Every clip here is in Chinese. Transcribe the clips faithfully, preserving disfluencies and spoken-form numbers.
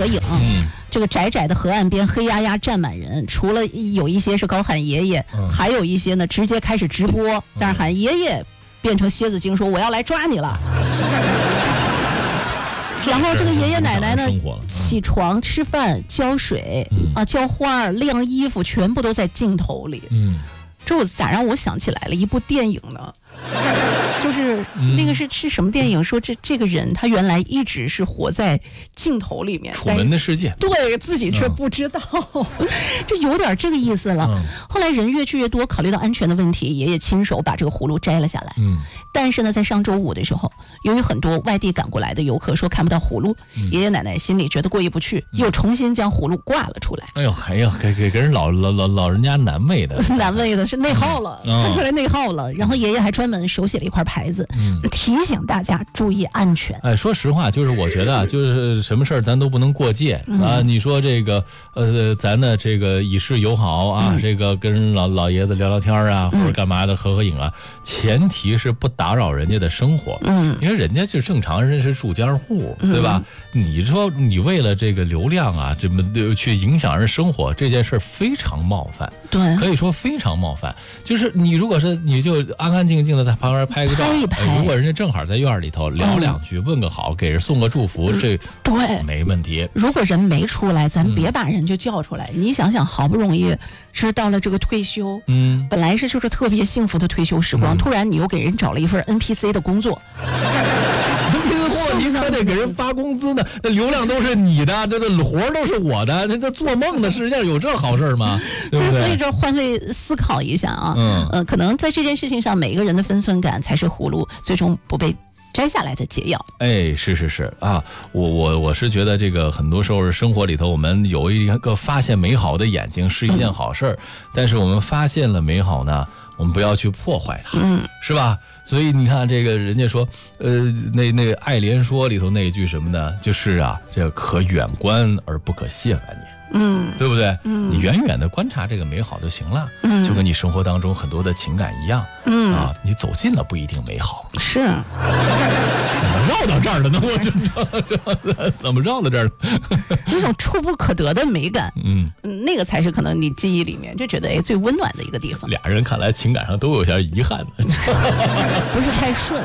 了影。 嗯， 这个窄窄的河岸边黑压压站满人，除了有一些是高喊爷爷， 嗯、 还有一些呢直接开始直播，在那喊爷爷，变成蝎子精说我要来抓你了。然后这个爷爷奶奶呢，起床吃饭浇水、嗯、啊浇花晾衣服，全部都在镜头里。 嗯， 这我咋让我想起来了一部电影呢？就是那个是是什么电影？说这这个人他原来一直是活在镜头里面， 楚门的世界， 对自己却不知道，嗯、这有点这个意思了。嗯、后来人越聚越多，考虑到安全的问题，爷爷亲手把这个葫芦摘了下来。 嗯， 但是呢，在上周五的时候，由于很多外地赶过来的游客说看不到葫芦，嗯、爷爷奶奶心里觉得过意不去，嗯、又重新将葫芦挂了出来。 哎呦，哎呦，给给给人老老老老人家难为的， 难为的是内耗了，嗯、看出来内耗了。然后爷爷还专门手写了一块牌子，嗯、提醒大家注意安全。 哎，说实话，就是我觉得啊，就是什么事儿咱都不能过界、嗯、啊。你说这个呃，咱呢这个以示友好啊，嗯、这个跟老老爷子聊聊天啊，嗯、或者干嘛的合合影啊，前提是不打扰人家的生活。嗯，因为人家就正常人是住家户，嗯、对吧？你说你为了这个流量啊，这么去影响人生活，这件事非常冒犯。 对， 可以说非常冒犯。就是你如果是你就安安静静的在旁边拍个照， 拍一拍哎、如果人家正好在院里头聊两句，嗯、问个好，给人送个祝福，嗯、这对没问题。 如果人没出来，咱别把人就叫出来。嗯、你想想，好不容易是到了这个退休，嗯，本来是就是特别幸福的退休时光，嗯、突然你又给人找了一份 N P C 的工作。 你可得给人发工资呢，那流量都是你的，这个活都是我的，这这做梦的世界上有这好事吗？对不对？ 所以这换位思考一下啊，嗯，呃，可能在这件事情上，每个人的分寸感才是葫芦最终不被摘下来的解药。 哎，是是是啊，我我我是觉得这个很多时候生活里头，我们有一个发现美好的眼睛是一件好事儿，嗯、但是我们发现了美好呢，我们不要去破坏它，嗯，是吧？所以你看，这个人家说，呃，那那《爱莲说》里头那一句什么呢？就是啊，这个可远观而不可亵玩焉。嗯，对不对？嗯，你远远的观察这个美好就行了。嗯，就跟你生活当中很多的情感一样。嗯啊，你走近了不一定美好。 是， 怎么绕到这儿了呢？我这这怎么绕到这儿了？ 那种触不可得的美感，嗯，那个才是可能你记忆里面就觉得哎最温暖的一个地方。 俩人看来情感上都有些遗憾的， 不是太顺。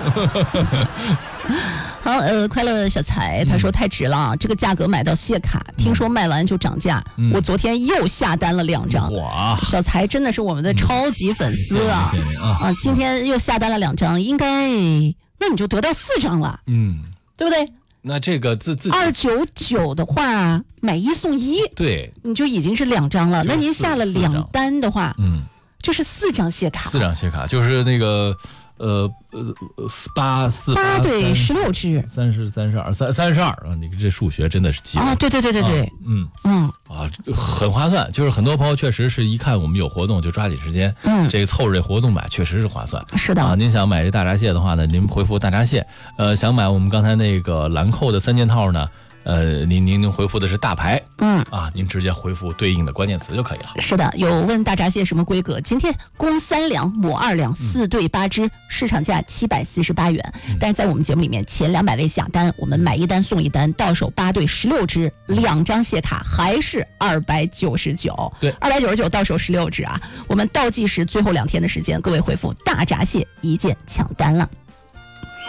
好，呃，快乐小财他说太值了，嗯、这个价格买到谢卡，嗯、听说卖完就涨价，嗯、我昨天又下单了两张。 哇， 小财真的是我们的超级粉丝啊！ 谢谢您啊！ 啊，今天又下单了两张，应该那你就得到四张了，嗯，对不对？ 那这个自自二九九的话，买一送一， 对， 你就已经是两张了。那您下了两单的话，嗯，这是四张谢卡， 四张谢卡就是那个。呃呃八四八对十六只， 三十三十二三三十二啊！你这数学真的是记啊！对对对对对， 啊、嗯嗯啊，很划算。就是很多朋友确实是一看我们有活动就抓紧时间，嗯，这个凑着这活动买确实是划算。 是的啊， 您想买这大闸蟹的话呢，您回复大闸蟹。呃，想买我们刚才那个兰蔻的三件套呢。呃，您您您回复的是大牌，嗯啊，您直接回复对应的关键词就可以了。 是的，有问大闸蟹什么规格？今天公三两母二两，四对八只，嗯、市场价七百四十八元。嗯、但是在我们节目里面，前两百位下单，我们买一单送一单，到手八对十六只，两张蟹卡还是二百九十九。 对， 二百九十九到手十六只啊！我们倒计时最后两天的时间，各位回复大闸蟹一键抢单了。